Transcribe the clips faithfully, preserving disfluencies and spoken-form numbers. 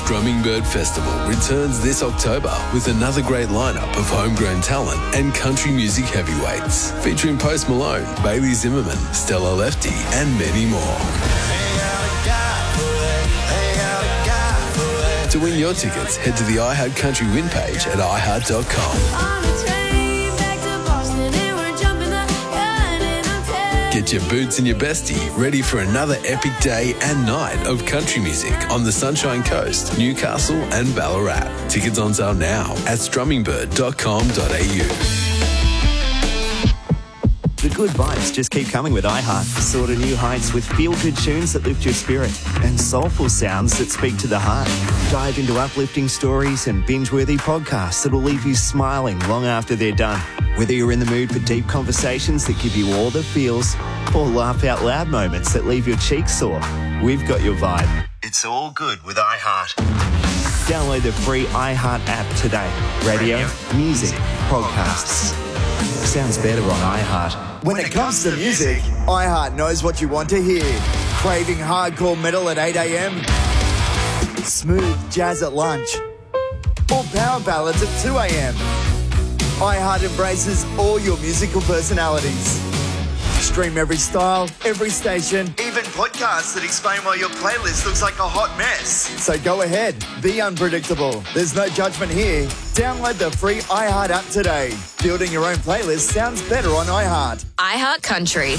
Strumming Bird Festival returns this October with another great lineup of homegrown talent and country music heavyweights, featuring Post Malone, Bailey Zimmerman, Stella Lefty, and many more. To win your tickets, head to the iHeart Country Win page at i heart dot com. Get your boots and your bestie ready for another epic day and night of country music on the Sunshine Coast, Newcastle and Ballarat. Tickets on sale now at strumming bird dot com dot a u. The good vibes just keep coming with iHeart. Soar to new heights with feel-good tunes that lift your spirit and soulful sounds that speak to the heart. Dive into uplifting stories and binge-worthy podcasts that will leave you smiling long after they're done. Whether you're in the mood for deep conversations that give you all the feels or laugh-out-loud moments that leave your cheeks sore, we've got your vibe. It's all good with iHeart. Download the free iHeart app today. Radio, Radio music, podcasts. Sounds better on iHeart. When it comes to music, iHeart knows what you want to hear. Craving hardcore metal at eight a.m? Smooth jazz at lunch? Or power ballads at two a.m? iHeart embraces all your musical personalities. Stream every style, every station, even podcasts that explain why your playlist looks like a hot mess. So go ahead, be unpredictable. There's no judgment here. Download the free iHeart app today. Building your own playlist sounds better on iHeart. iHeart Country.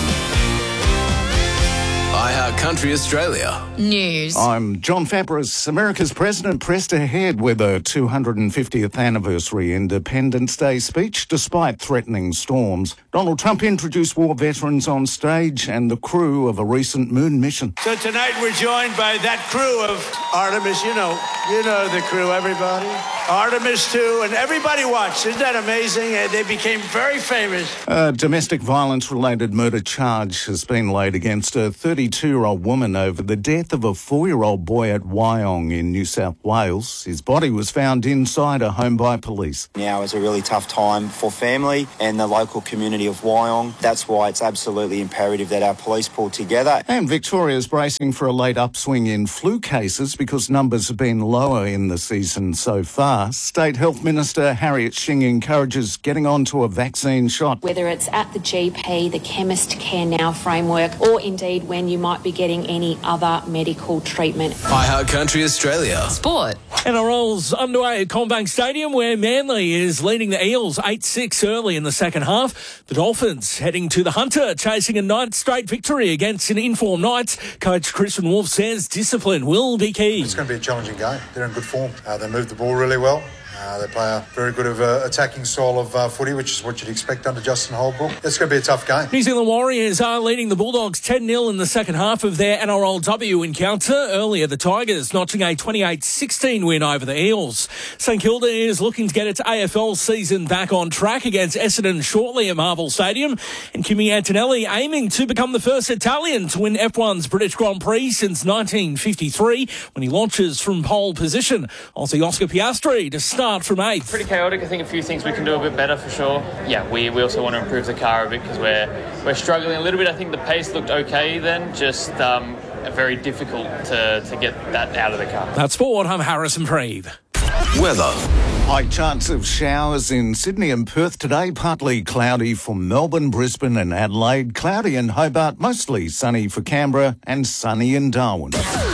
iHeart Country Australia. News. I'm John Fabris. America's president pressed ahead with a two hundred fiftieth anniversary Independence Day speech despite threatening storms. Donald Trump introduced war veterans on stage and the crew of a recent moon mission. So tonight we're joined by that crew of Artemis. You know, you know the crew, everybody. Artemis two, and everybody watched. Isn't that amazing? And they became very famous. A domestic violence-related murder charge has been laid against a thirty-two-year-old woman over the death of a four-year-old boy at Wyong in New South Wales. His body was found inside a home by police. Now is a really tough time for family and the local community of Wyong. That's why it's absolutely imperative that our police pull together. And Victoria's bracing for a late upswing in flu cases because numbers have been lower in the season so far. State Health Minister Harriet Shing encourages getting onto a vaccine shot. Whether it's at the G P, the Chemist Care Now framework, or indeed when you might be getting any other medical treatment. iHeart Country Australia. Sport. N R L's underway at CommBank Stadium where Manly is leading the Eels eight six early in the second half. The Dolphins heading to the Hunter, chasing a ninth straight victory against an informed Knights. Coach Christian Wolf says discipline will be key. It's going to be a challenging game. They're in good form. Uh, they move the ball really well. Uh, they play a very good of, uh, attacking style of uh, footy, which is what you'd expect under Justin Holbrook. It's going to be a tough game. New Zealand Warriors are leading the Bulldogs ten nil in the second half of their N R L W encounter. Earlier, the Tigers notching a twenty-eight sixteen win over the Eels. St Kilda is looking to get its A F L season back on track against Essendon shortly at Marvel Stadium. And Kimi Antonelli aiming to become the first Italian to win F one's British Grand Prix since nineteen fifty-three when he launches from pole position. Aussie Oscar Piastri to start from eighth. Pretty chaotic. I think a few things we can do a bit better for sure. Yeah, we, we also want to improve the car a bit because we're we're struggling a little bit. I think the pace looked okay then, just um, very difficult to, to get that out of the car. That's sport. I'm Harrison Preeve. Weather. High chance of showers in Sydney and Perth today. Partly cloudy for Melbourne, Brisbane and Adelaide. Cloudy in Hobart. Mostly sunny for Canberra and sunny in Darwin.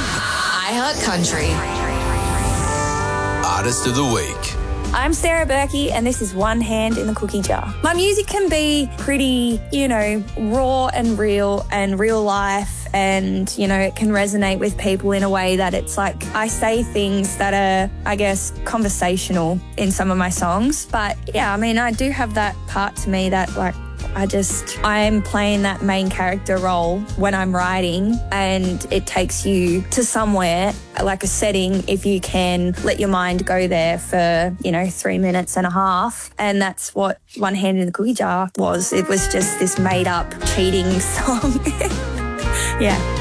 iHeart Country. Artist of the Week. I'm Sarah Berkey and this is One Hand in the Cookie Jar. My music can be pretty, you know, raw and real and real life, and, you know, it can resonate with people in a way that it's like I say things that are, I guess, conversational in some of my songs. But yeah, I mean, I do have that part to me that like I just, I'm playing that main character role when I'm writing, and it takes you to somewhere, like a setting, if you can let your mind go there for, you know, three minutes and a half. And that's what One Hand in the Cookie Jar was. It was just this made up cheating song. Yeah.